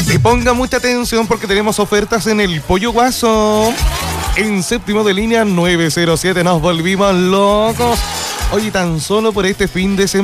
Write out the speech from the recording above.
Y ponga mucha atención porque tenemos ofertas en el Pollo Guaso. En séptimo de línea 907 nos volvimos locos. Oye, tan solo por este fin de semana.